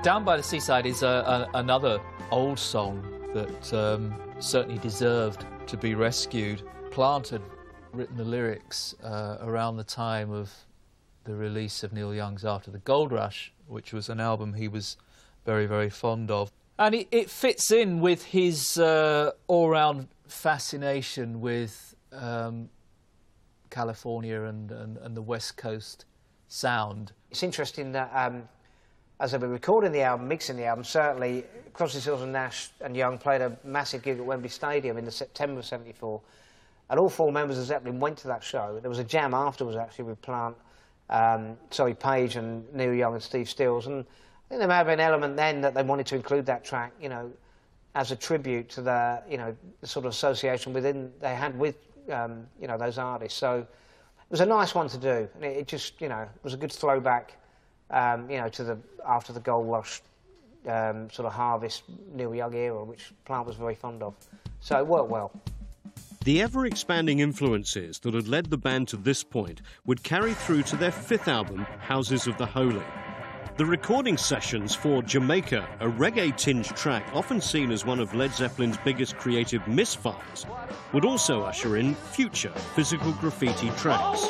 Down by the Seaside is another old song that certainly deserved to be rescued. Plant had written the lyrics around the time of the release of Neil Young's After the Gold Rush, which was an album he was very, very fond of. And it fits in with his all-round fascination with California and the West Coast sound. It's interesting that as they were recording the album, mixing the album, certainly Crosby, Stills and Nash and Young played a massive gig at Wembley Stadium in the September of '74, and all four members of Zeppelin went to that show. There was a jam afterwards, actually, with Plant, Page and Neil Young and Steve Stills, and I think there may have been an element then that they wanted to include that track, you know, as a tribute to the, you know, the sort of association they had with, you know, those artists. So it was a nice one to do, and it just, you know, was a good throwback, you know, to the After the Gold Rush sort of Harvest Neil Young era, which Plant was very fond of. So it worked well. The ever-expanding influences that had led the band to this point would carry through to their fifth album, Houses of the Holy. The recording sessions for Jamaica, a reggae-tinged track often seen as one of Led Zeppelin's biggest creative misfires, would also usher in future physical graffiti tracks.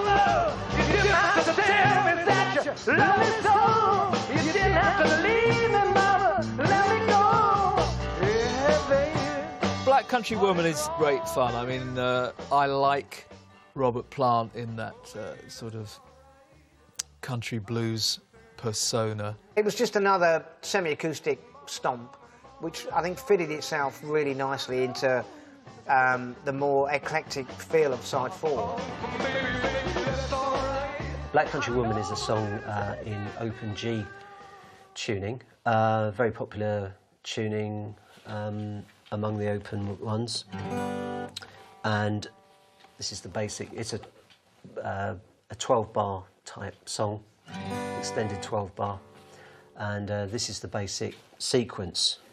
Black Country Woman is great fun. I mean, I like Robert Plant in that sort of country blues persona. It was just another semi-acoustic stomp, which I think fitted itself really nicely into the more eclectic feel of side 4. Black Country Woman is a song in open G tuning, very popular tuning among the open ones, and this is the basic. It's a 12-bar type song, extended 12-bar, and this is the basic sequence.